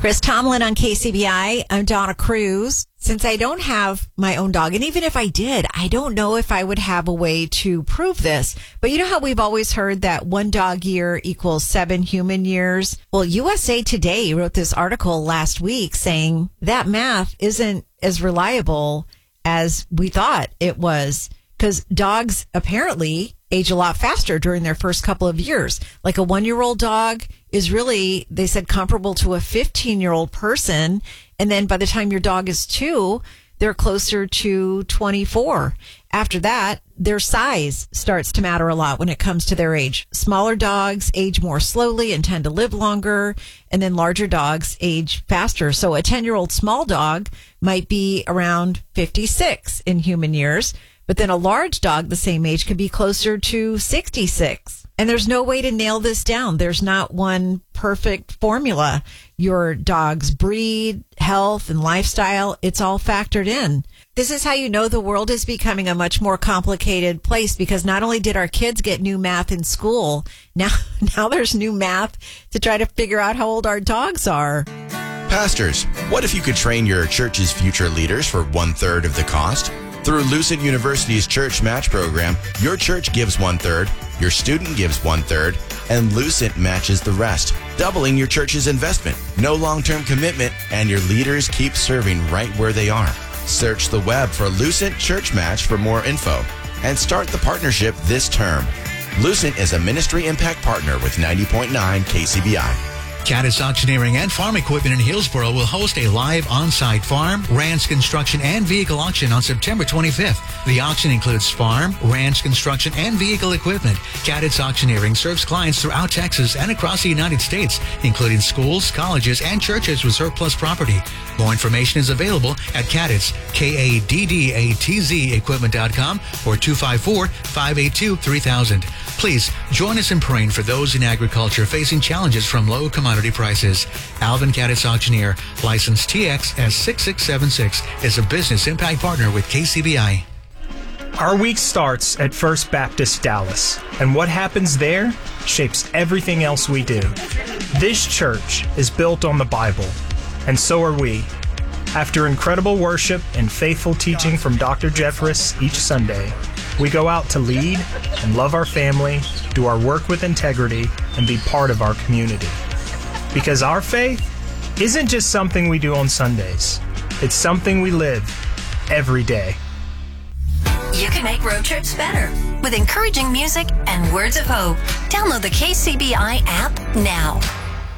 Chris Tomlin on KCBI. I'm Donna Cruz. Since I don't have my own dog, and even if I did, I don't know if I would have a way to prove this. But you know how we've always heard that 1 dog year equals 7 human years? Well, USA Today wrote this article last week saying that math isn't as reliable as we thought it was, because dogs apparently age a lot faster during their first couple of years. Like a 1-year-old dog is really, they said, comparable to a 15-year-old person. And then by the time your dog is 2, they're closer to 24. After that, their size starts to matter a lot when it comes to their age. Smaller dogs age more slowly and tend to live longer, and then larger dogs age faster. So a 10-year-old small dog might be around 56 in human years, but then a large dog the same age could be closer to 66. And there's no way to nail this down. There's not one perfect formula. Your dog's breed, health, and lifestyle, it's all factored in. This is how you know the world is becoming a much more complicated place, because not only did our kids get new math in school, now there's new math to try to figure out how old our dogs are. Pastors, what if you could train your church's future leaders for 1/3 of the cost? Through Lucent University's Church Match program, your church gives 1/3, your student gives 1/3, and Lucent matches the rest, doubling your church's investment. No long-term commitment, and your leaders keep serving right where they are. Search the web for Lucent Church Match for more info and start the partnership this term. Lucent is a ministry impact partner with 90.9 KCBI. Caddis Auctioneering and Farm Equipment in Hillsboro will host a live on-site farm, ranch construction, and vehicle auction on September 25th. The auction includes farm, ranch construction, and vehicle equipment. Caddis Auctioneering serves clients throughout Texas and across the United States, including schools, colleges, and churches with surplus property. More information is available at Caddis, KADDATZ equipment.com or 254-582-3000. Please join us in praying for those in agriculture facing challenges from low commodity prices. Alvin Caddis Auctioneer, license TXS6676, is a business impact partner with KCBI. Our week starts at First Baptist Dallas, and what happens there shapes everything else we do. This church is built on the Bible, and so are we. After incredible worship and faithful teaching from Dr. Jeffress each Sunday, we go out to lead and love our family, do our work with integrity, and be part of our community. Because our faith isn't just something we do on Sundays. It's something we live every day. You can make road trips better with encouraging music and words of hope. Download the KCBI app now.